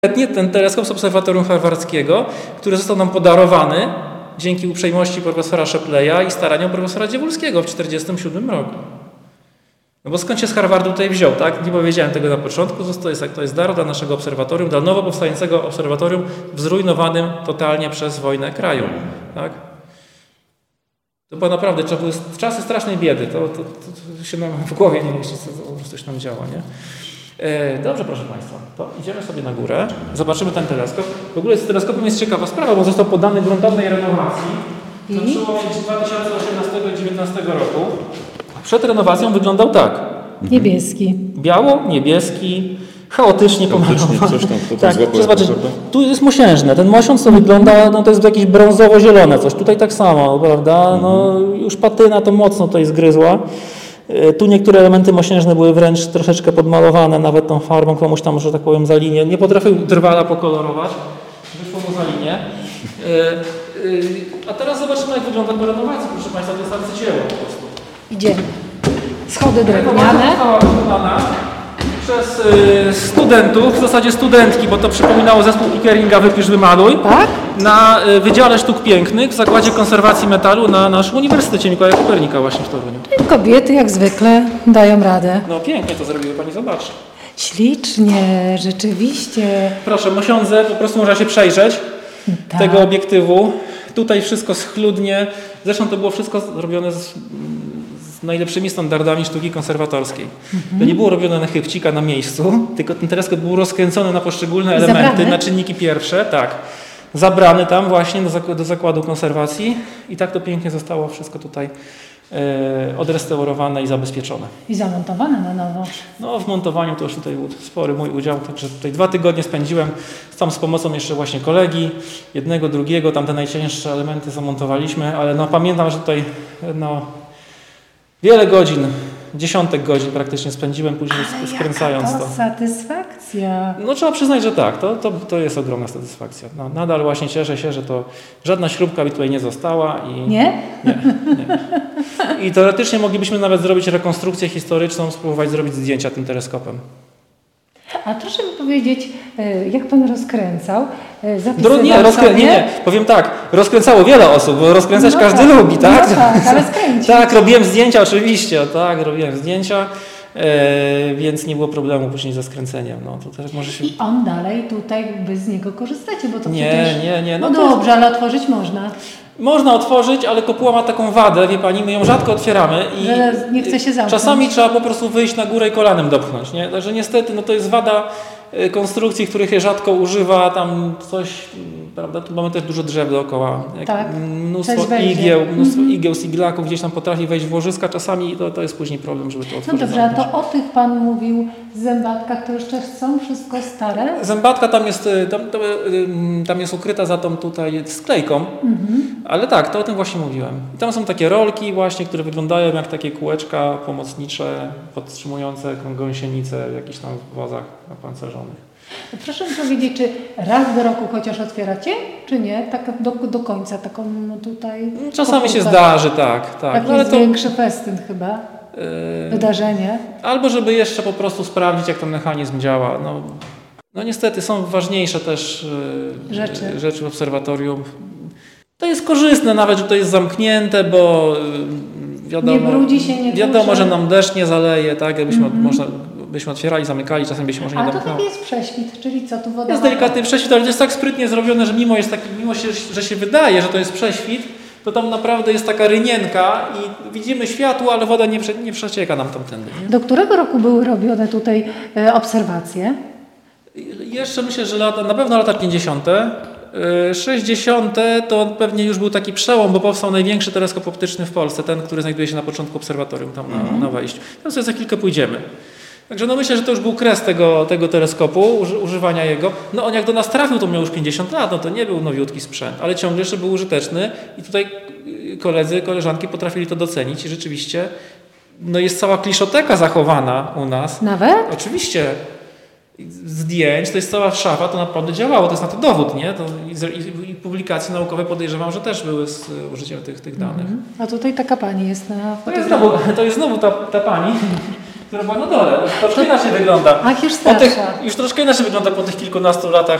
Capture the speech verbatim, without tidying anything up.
Ten teleskop z obserwatorium harwardzkiego, który został nam podarowany dzięki uprzejmości profesora Shepleya i staraniom profesora Dziewulskiego w tysiąc dziewięćset czterdziestym siódmym roku. No bo skąd się z Harvardu tutaj wziął, tak? Nie powiedziałem tego na początku, to jest, to jest dar dla naszego obserwatorium, dla nowo powstającego obserwatorium w zrujnowanym totalnie przez wojnę kraju, tak? To była naprawdę, to były czasy strasznej biedy, to, to, to, to się nam w głowie nie mieści, co po prostu się nam działo, nie? Dobrze, proszę Państwa, to idziemy sobie na górę, zobaczymy ten teleskop. W ogóle z teleskopem jest ciekawa sprawa, bo został poddany gruntownej renowacji na przełomie dwa tysiące osiemnastego i dwa tysiące dziewiętnastego roku. Przed renowacją wyglądał tak. Niebieski. Biało, niebieski, chaotycznie pomalowany. Coś tam, to tak, tak, zobaczyć, tu jest mosiężne, ten mosiąc to wygląda, no to jest jakieś brązowo-zielone coś. Tutaj tak samo, prawda? No, już patyna to mocno tutaj zgryzła. Tu niektóre elementy mosiężne były wręcz troszeczkę podmalowane, nawet tą farbą komuś tam, że tak powiem, za linię. Nie potrafił drwala pokolorować, wyszło mu za linię. A teraz zobaczymy, jak wygląda po renowacji, proszę Państwa, to jest arcydzieło po prostu. Idziemy. Schody drewniane. Została wykonana przez studentów, w zasadzie studentki, bo to przypominało zespół Pickeringa Wypisz, wymaluj. Tak? Na Wydziale Sztuk Pięknych w Zakładzie Konserwacji Metalu na naszym Uniwersytecie Mikołaja Kopernika właśnie w Toruniu. Kobiety jak zwykle dają radę. No pięknie to zrobiły, Pani zobaczy. Ślicznie, rzeczywiście. Proszę, mosiądze, po prostu można się przejrzeć Tak. tego obiektywu. Tutaj wszystko schludnie. Zresztą to było wszystko zrobione z, z najlepszymi standardami sztuki konserwatorskiej. Mhm. To nie było robione na chybcika na miejscu, tylko ten teleskop był rozkręcony na poszczególne elementy, Zabrany? na czynniki pierwsze. Tak. Zabrany tam właśnie do, zak do zakładu konserwacji i tak to pięknie zostało wszystko tutaj e, odrestaurowane i zabezpieczone. I zamontowane na nowo. No w montowaniu to już tutaj był spory mój udział, także tutaj dwa tygodnie spędziłem tam z pomocą jeszcze właśnie kolegi, jednego, drugiego, tam te najcięższe elementy zamontowaliśmy, ale no pamiętam, że tutaj no wiele godzin, dziesiątek godzin praktycznie spędziłem później Ale skręcając jaka to. to satysfakcja. No trzeba przyznać, że tak, to, to, to jest ogromna satysfakcja. No, nadal właśnie cieszę się, że to żadna śrubka mi tutaj nie została. I Nie? Nie, nie. I teoretycznie moglibyśmy nawet zrobić rekonstrukcję historyczną, spróbować zrobić zdjęcia tym teleskopem. A proszę mi powiedzieć, jak Pan rozkręcał? Dro, nie, rozkrę... nie, nie, powiem tak, rozkręcało wiele osób, bo rozkręcać no każdy tak, lubi, tak? No tak, ale skręcić. Tak, robiłem zdjęcia oczywiście, tak, robiłem zdjęcia, e, więc nie było problemu później ze skręceniem. No, to też może się... I on dalej tutaj, wy z niego korzystacie, bo to Nie, przecież... nie, nie. No, No, to jest... dobrze, ale otworzyć można. Można otworzyć, ale kopuła ma taką wadę, wie Pani, my ją rzadko otwieramy i Że nie chce się zamknąć. czasami trzeba po prostu wyjść na górę i kolanem dopchnąć, nie? Także niestety no to jest wada konstrukcji, których się rzadko używa, tam coś, prawda, tu mamy też dużo drzew dookoła, tak. mnóstwo igieł, mnóstwo mm-hmm. igieł z iglaków gdzieś tam potrafi wejść w łożyska, czasami to, to jest później problem, żeby to otworzyć. No dobrze, a to o tych Pan mówił zębatkach, to jeszcze są wszystko stare? Zębatka tam jest, tam, tam jest ukryta za tą tutaj sklejką, mm-hmm. ale tak, to o tym właśnie mówiłem. I tam są takie rolki właśnie, które wyglądają jak takie kółeczka pomocnicze, podtrzymujące gąsienicę w jakichś tam wozach opancerzonych. Proszę mi powiedzieć, czy raz do roku chociaż otwieracie, czy nie? Tak do, do końca taką tutaj... Czasami się zdarzy, tak. tak. Jakiś no, ale to większy festyn chyba, yy, wydarzenie. Albo żeby jeszcze po prostu sprawdzić, jak ten mechanizm działa. No, no niestety są ważniejsze też yy, rzeczy. rzeczy w obserwatorium. To jest korzystne nawet, że to jest zamknięte, bo yy, wiadomo, nie brudzi się, nie wiadomo, duże. że nam deszcz nie zaleje, tak? Jakbyśmy mm-hmm. można, byśmy otwierali, zamykali, czasem byśmy może nie Ale domknęło. to taki jest prześwit, czyli co tu woda? Jest delikatny prześwit, ale to jest tak sprytnie zrobione, że mimo, jest tak, mimo się, że się wydaje, że to jest prześwit, to tam naprawdę jest taka rynienka i widzimy światło, ale woda nie, prze, nie przecieka nam tamtędy. Nie? Do którego roku były robione tutaj e, obserwacje? Jeszcze myślę, że lata, na pewno lata pięćdziesiąte. sześćdziesiąte to pewnie już był taki przełom, bo powstał największy teleskop optyczny w Polsce, ten, który znajduje się na początku obserwatorium, tam na, na wejściu. Tam sobie za chwilkę pójdziemy. Także no myślę, że to już był kres tego, tego teleskopu, uży, używania jego. No on jak do nas trafił, to miał już pięćdziesiąt lat, no to nie był nowiutki sprzęt, ale ciągle jeszcze był użyteczny i tutaj koledzy, koleżanki potrafili to docenić i rzeczywiście no jest cała kliszoteka zachowana u nas. Nawet? Oczywiście. Zdjęć, to jest cała szafa, to naprawdę działało, to jest na to dowód, nie? To i, i, i publikacje naukowe podejrzewam, że też były z użyciem tych, tych danych. Mm-hmm. A tutaj taka pani jest na to jest znowu, to jest znowu ta, ta pani. która była na dole. Już troszkę inaczej wygląda. Ach, już Po tych, starsza. już troszkę inaczej wygląda po tych kilkunastu latach